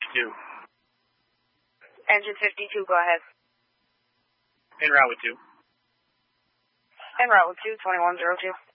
52. Engine 52, go ahead. En route with 2. En route with 2, 2102.